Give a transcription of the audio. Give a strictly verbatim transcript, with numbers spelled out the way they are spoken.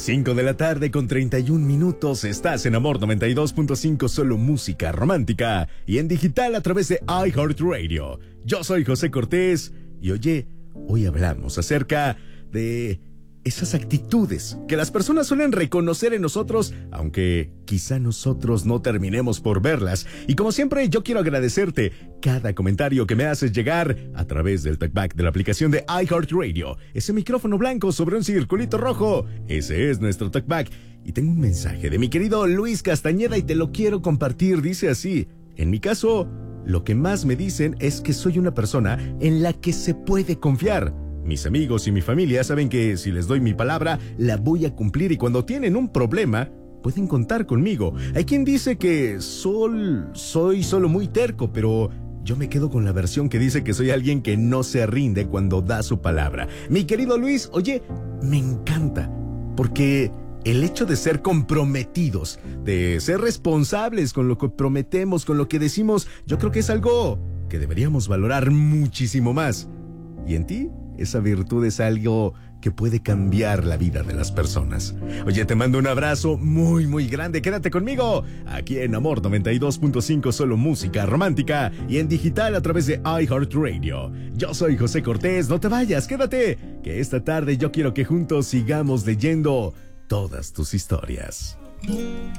cinco de la tarde con treinta y un minutos. Estás en Amor noventa y dos punto cinco, solo música romántica. Y en digital a través de iHeartRadio. Yo soy José Cortés. Y oye, hoy hablamos acerca de esas actitudes que las personas suelen reconocer en nosotros, aunque quizá nosotros no terminemos por verlas. Y como siempre, yo quiero agradecerte cada comentario que me haces llegar a través del talkback de la aplicación de iHeartRadio. Ese micrófono blanco sobre un circulito rojo, ese es nuestro talkback. Y tengo un mensaje de mi querido Luis Castañeda y te lo quiero compartir. Dice así: en mi caso, lo que más me dicen es que soy una persona en la que se puede confiar. Mis amigos y mi familia saben que si les doy mi palabra, la voy a cumplir, y cuando tienen un problema, pueden contar conmigo. Hay quien dice que sol, soy solo muy terco, pero yo me quedo con la versión que dice que soy alguien que no se rinde cuando da su palabra. Mi querido Luis, oye, me encanta, porque el hecho de ser comprometidos, de ser responsables con lo que prometemos, con lo que decimos, yo creo que es algo que deberíamos valorar muchísimo más. ¿Y en ti? Esa virtud es algo que puede cambiar la vida de las personas. Oye, te mando un abrazo muy, muy grande. Quédate conmigo aquí en Amor noventa y dos punto cinco, solo música romántica, y en digital a través de iHeartRadio. Yo soy José Cortés. No te vayas, quédate, que esta tarde yo quiero que juntos sigamos leyendo todas tus historias.